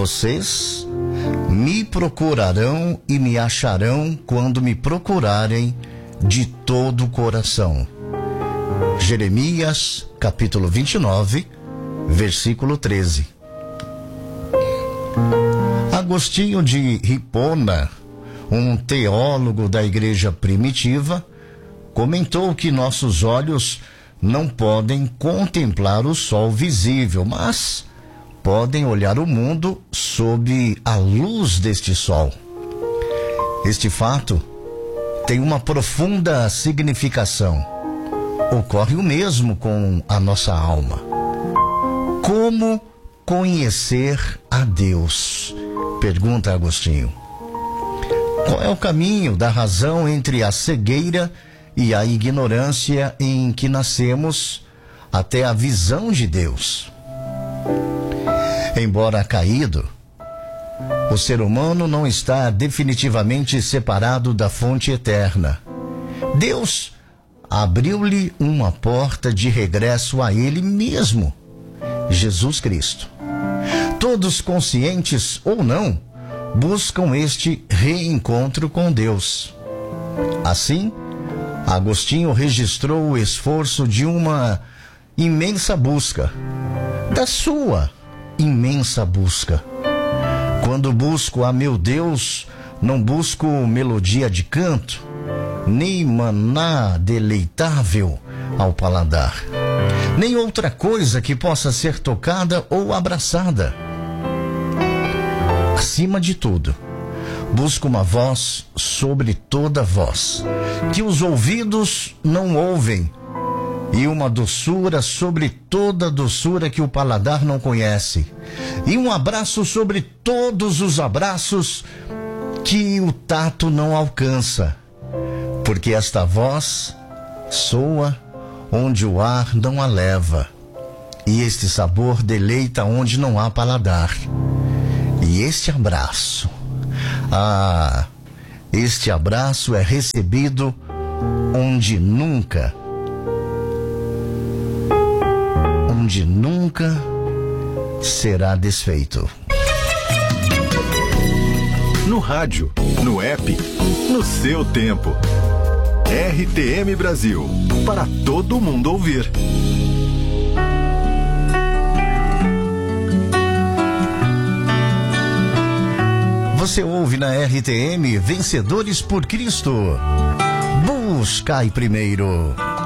Vocês me procurarão e me acharão quando me procurarem de todo o coração. Jeremias, capítulo 29, versículo 13. Agostinho de Hipona, um teólogo da igreja primitiva, comentou que nossos olhos não podem contemplar o sol visível, mas podem olhar o mundo sob a luz deste sol. Este fato tem uma profunda significação. Ocorre o mesmo com a nossa alma. Como conhecer a Deus? Pergunta Agostinho. Qual é o caminho da razão entre a cegueira e a ignorância em que nascemos até a visão de Deus? Embora caído, o ser humano não está definitivamente separado da fonte eterna. Deus abriu-lhe uma porta de regresso a Ele mesmo, Jesus Cristo. Todos, conscientes ou não, buscam este reencontro com Deus. Assim, Agostinho registrou o esforço de uma imensa busca, da sua imensa busca. Quando busco a meu Deus, não busco melodia de canto, nem maná deleitável ao paladar, nem outra coisa que possa ser tocada ou abraçada. Acima de tudo, busco uma voz sobre toda voz, que os ouvidos não ouvem, e uma doçura sobre toda doçura que o paladar não conhece, e um abraço sobre todos os abraços que o tato não alcança, porque esta voz soa onde o ar não a leva, e este sabor deleita onde não há paladar. E este abraço, este abraço é recebido onde nunca será desfeito. No rádio, no app, no seu tempo. RTM Brasil, para todo mundo ouvir. Você ouve na RTM Vencedores por Cristo. Buscai primeiro